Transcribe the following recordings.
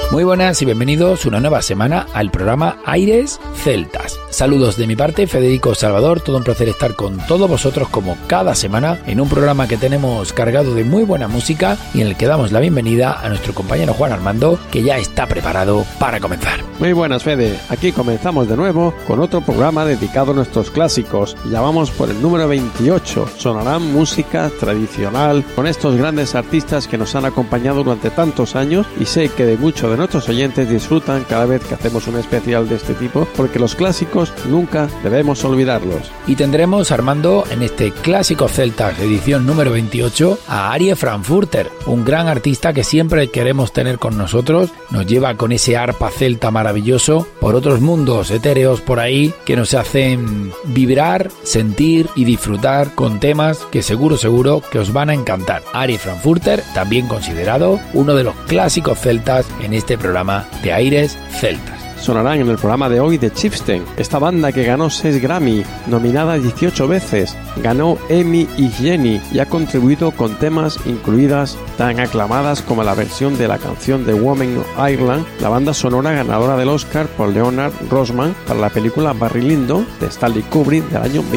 Muy buenas y bienvenidos una nueva semana al programa Aires Celtas. Saludos de mi parte, Federico Salvador, todo un placer estar con todos vosotros como cada semana en un programa que tenemos cargado de muy buena música y en el que damos la bienvenida a nuestro compañero Juan Armando, que ya está preparado para comenzar. Muy buenas, Fede, aquí comenzamos de nuevo con otro programa dedicado a nuestros clásicos. Ya vamos por el número 28, sonarán música tradicional con estos grandes artistas que nos han acompañado durante tantos años y sé que de muchos de nuestros oyentes disfrutan cada vez que hacemos un especial de este tipo, porque los clásicos nunca debemos olvidarlos. Y tendremos, Armando, en este Clásico Celtas edición número 28 a Arie Frankfurter, un gran artista que siempre queremos tener con nosotros. Nos lleva con ese arpa celta maravilloso por otros mundos etéreos por ahí que nos hacen vibrar, sentir y disfrutar con temas que seguro que os van a encantar. Arie Frankfurter, también considerado uno de los clásicos celtas en este programa de Aires Celtas. Sonarán en el programa de hoy The Chieftains, esta banda que ganó 6 Grammy, nominada 18 veces, ganó Emmy y Jenny y ha contribuido con temas incluidas tan aclamadas como la versión de la canción de Woman of Ireland, la banda sonora ganadora del Oscar por Leonard Rossman para la película Barry Lyndon de Stanley Kubrick del año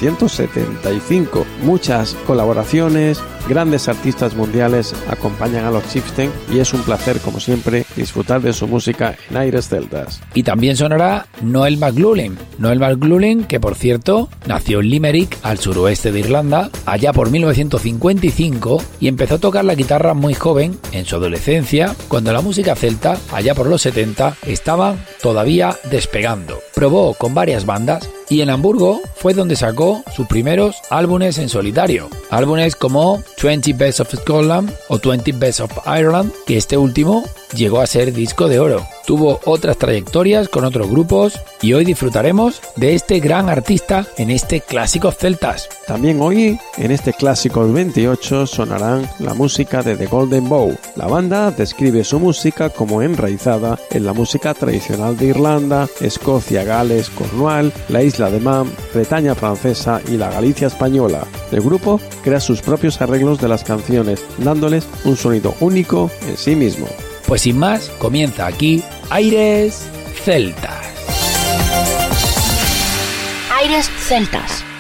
1975. Muchas colaboraciones, grandes artistas mundiales acompañan a los Chieftains y es un placer, como siempre, disfrutar de su música en Aires Celtas. Y también sonará Noel McLaughlin, que por cierto nació en Limerick, al suroeste de Irlanda, allá por 1955 y empezó a tocar la guitarra muy joven, en su adolescencia, cuando la música celta, allá por los 70, estaba todavía despegando. Probó con varias bandas y en Hamburgo fue donde sacó sus primeros álbumes en solitario. Álbumes como 20 Best of Scotland o 20 Best of Ireland, que este último llegó a ser disco de oro. Tuvo otras trayectorias con otros grupos y hoy disfrutaremos de este gran artista en este Clásicos Celtas. También hoy, en este Clásicos 28, sonarán la música de The Golden Bough. La banda describe su música como enraizada en la música tradicional de Irlanda, Escocia, Gales, Cornwall, la isla de Man, Bretaña francesa y la Galicia española. El grupo crea sus propios arreglos de las canciones, dándoles un sonido único en sí mismo. Pues sin más, comienza aquí Aires Celtas. Aires Celtas.